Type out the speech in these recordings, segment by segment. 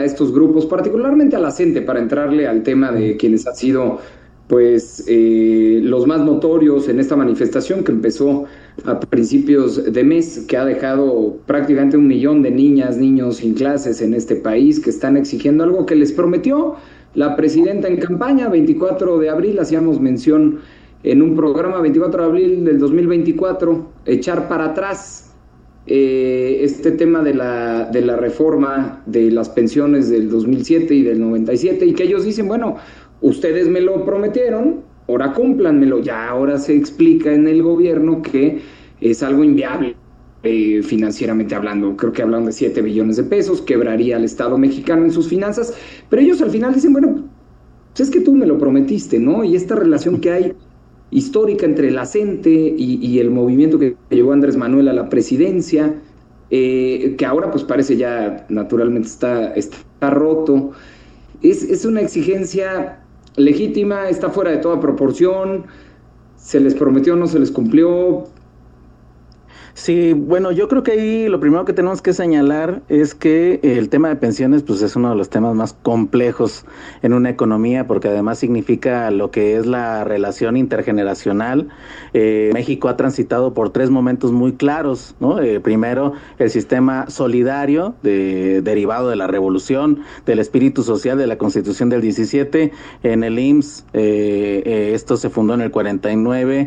estos grupos, particularmente a la CENTE, para entrarle al tema de quienes han sido pues los más notorios en esta manifestación que empezó a principios de mes, que ha dejado prácticamente 1 millón de niñas, niños sin clases en este país, que están exigiendo algo que les prometió la presidenta en campaña. 24 de abril, hacíamos mención en un programa, 24 de abril del 2024, echar para atrás este tema de la reforma de las pensiones del 2007 y del 97, y que ellos dicen, bueno, ustedes me lo prometieron, ahora cúmplanmelo. Ya ahora se explica en el gobierno que es algo inviable financieramente hablando. Creo que hablan de 7 billones de pesos, quebraría al Estado mexicano en sus finanzas, pero ellos al final dicen, bueno, pues es que tú me lo prometiste, ¿no? Y esta relación que hay histórica entre la CENTE y el movimiento que llevó Andrés Manuel a la presidencia, que ahora pues parece ya naturalmente está roto. Es una exigencia legítima, está fuera de toda proporción, se les prometió, no se les cumplió. Sí, bueno, yo creo que ahí lo primero que tenemos que señalar es que el tema de pensiones pues es uno de los temas más complejos en una economía, porque además significa lo que es la relación intergeneracional. México ha transitado por 3 momentos muy claros, ¿no? Primero, el sistema solidario derivado de la revolución, del espíritu social de la Constitución del 17, en el IMSS, esto se fundó en el 49,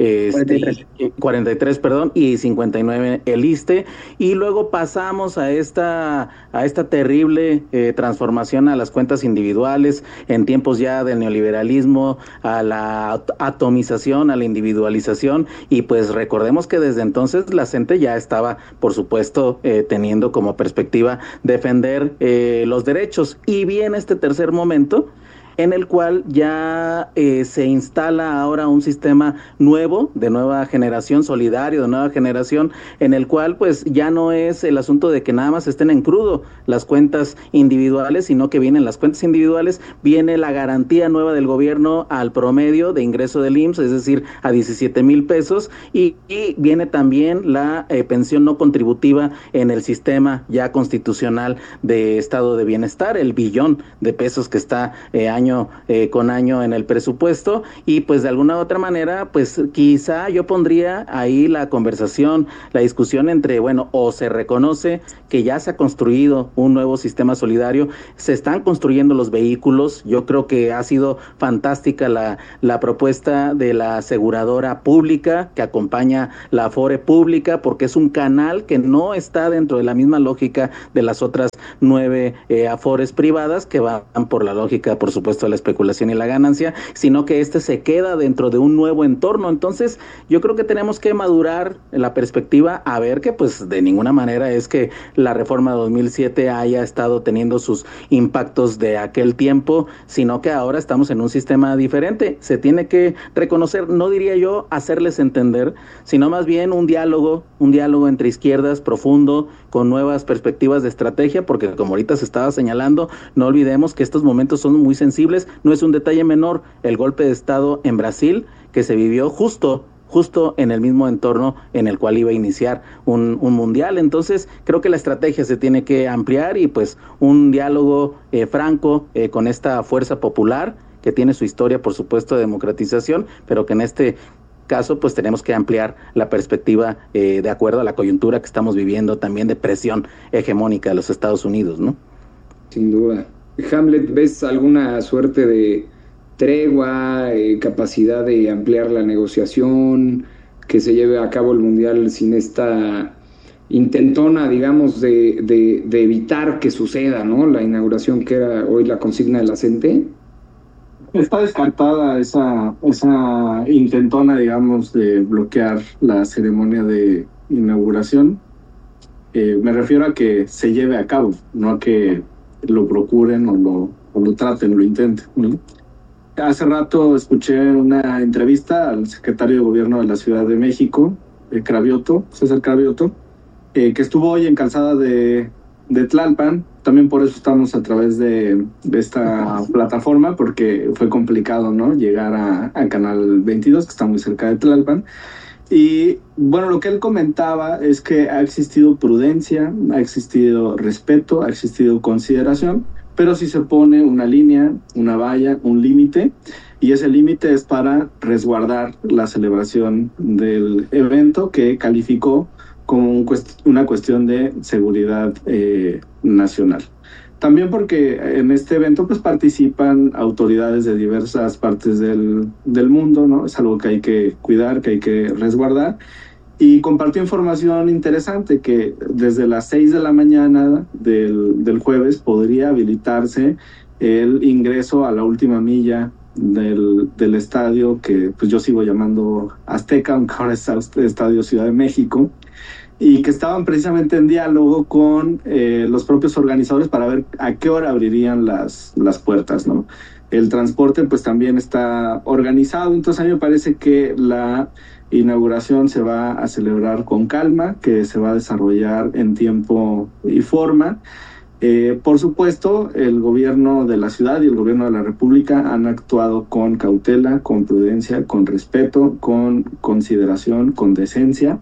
43, perdón, y 59 el ISSSTE, y luego pasamos a esta terrible transformación a las cuentas individuales en tiempos ya del neoliberalismo, a la atomización, a la individualización, y pues recordemos que desde entonces la CENTE ya estaba, por supuesto, teniendo como perspectiva defender los derechos, y viene este tercer momento en el cual ya se instala ahora un sistema nuevo, de nueva generación, solidario, de nueva generación, en el cual pues ya no es el asunto de que nada más estén en crudo las cuentas individuales, sino que vienen las cuentas individuales, viene la garantía nueva del gobierno al promedio de ingreso del IMSS, es decir, a 17,000 pesos, y viene también la pensión no contributiva en el sistema ya constitucional de estado de bienestar, el billón de pesos que está año con año en el presupuesto, y pues de alguna u otra manera pues quizá yo pondría ahí la conversación, la discusión entre, bueno, o se reconoce que ya se ha construido un nuevo sistema solidario, se están construyendo los vehículos. Yo creo que ha sido fantástica la propuesta de la aseguradora pública que acompaña la Afore pública, porque es un canal que no está dentro de la misma lógica de las otras 9 Afores privadas que van por la lógica, por supuesto, de la especulación y la ganancia, sino que se queda dentro de un nuevo entorno. Entonces yo creo que tenemos que madurar la perspectiva a ver que pues de ninguna manera es que la reforma de 2007 haya estado teniendo sus impactos de aquel tiempo, sino que ahora estamos en un sistema diferente. Se tiene que reconocer, no diría yo hacerles entender, sino más bien un diálogo entre izquierdas profundo, con nuevas perspectivas de estrategia, porque como ahorita se estaba señalando, no olvidemos que estos momentos son muy sensibles. No es un detalle menor el golpe de estado en Brasil, que se vivió justo en el mismo entorno en el cual iba a iniciar un mundial. Entonces creo que la estrategia se tiene que ampliar, y pues un diálogo franco con esta fuerza popular que tiene su historia, por supuesto, de democratización, pero que en este caso pues tenemos que ampliar la perspectiva de acuerdo a la coyuntura que estamos viviendo, también de presión hegemónica de los Estados Unidos, ¿no? Sin duda. Hamlet, ¿ves alguna suerte de tregua, capacidad de ampliar la negociación, que se lleve a cabo el Mundial sin esta intentona, digamos, de evitar que suceda, ¿no?, la inauguración, que era hoy la consigna de la CENTE? Está descartada esa intentona, digamos, de bloquear la ceremonia de inauguración. Me refiero a que se lleve a cabo, no a que lo procuren o lo traten, lo intenten, ¿no? Hace rato escuché una entrevista al secretario de Gobierno de la Ciudad de México, César Cravioto, que estuvo hoy en Calzada de Tlalpan. También por eso estamos a través de esta plataforma, porque fue complicado, ¿no?, llegar a Canal 22, que está muy cerca de Tlalpan. Y bueno, lo que él comentaba es que ha existido prudencia, ha existido respeto, ha existido consideración, pero si se pone una línea, una valla, un límite, y ese límite es para resguardar la celebración del evento que calificó como una cuestión de seguridad nacional. También porque en este evento pues participan autoridades de diversas partes del mundo, ¿no? Es algo que hay que cuidar, que hay que resguardar. Y compartió información interesante que desde las 6 de la mañana del jueves podría habilitarse el ingreso a la última milla del estadio, que pues yo sigo llamando Azteca, aunque ahora es Estadio Ciudad de México, y que estaban precisamente en diálogo con los propios organizadores para ver a qué hora abrirían las puertas, ¿no? El transporte pues también está organizado, entonces a mí me parece que la inauguración se va a celebrar con calma, que se va a desarrollar en tiempo y forma. Por supuesto, el gobierno de la ciudad y el gobierno de la República han actuado con cautela, con prudencia, con respeto, con consideración, con decencia,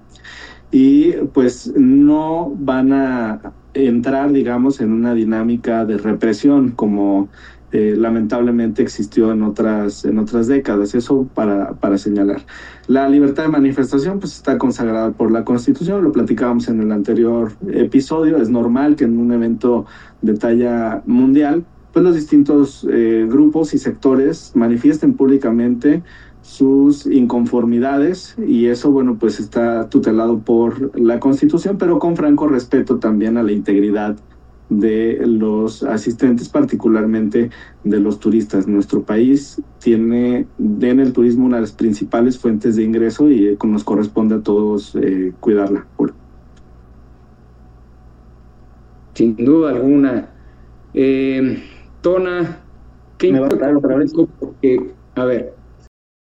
y pues no van a entrar, digamos, en una dinámica de represión como lamentablemente existió en otras décadas. Eso para señalar. La libertad de manifestación pues está consagrada por la Constitución, lo platicábamos en el anterior episodio. Es normal que en un evento de talla mundial pues los distintos grupos y sectores manifiesten públicamente sus inconformidades, y eso, bueno, pues está tutelado por la Constitución, pero con franco respeto también a la integridad de los asistentes, particularmente de los turistas. Nuestro país tiene en el turismo una de las principales fuentes de ingreso y nos corresponde a todos cuidarla. Sin duda alguna. Tona, ¿qué ¿Me va a dar otra vez? Porque, a ver,